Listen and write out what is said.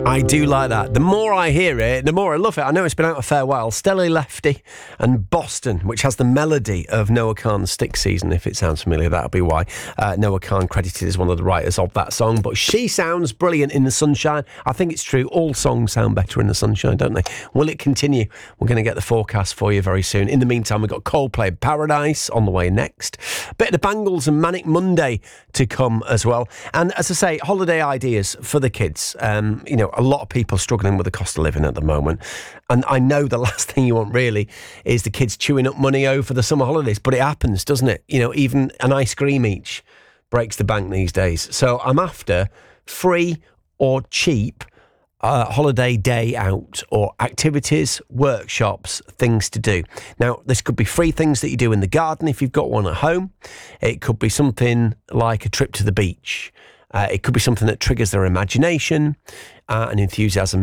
I do like that. The more I hear it, the more I love it. I know it's been out a fair while. Stella Lefty and Boston, which has the melody of Noah Kahan's Stick Season. If it sounds familiar, that'll be why. Noah Kahan credited as one of the writers of that song. But she sounds brilliant in the sunshine. I think it's true. All songs sound better in the sunshine, don't they? Will it continue? We're going to get the forecast for you very soon. In the meantime, we've got Coldplay Paradise on the way next. Bit of the Bangles and Manic Monday to come as well. And as I say, holiday ideas for the kids. A lot of people struggling with the cost of living at the moment. And I know the last thing you want really is the kids chewing up money over the summer holidays, but it happens, doesn't it? Even an ice cream each breaks the bank these days. So I'm after free or cheap holiday day out or activities, workshops, things to do. Now, this could be free things that you do in the garden if you've got one at home. It could be something like a trip to the beach. It could be something that triggers their imagination and enthusiasm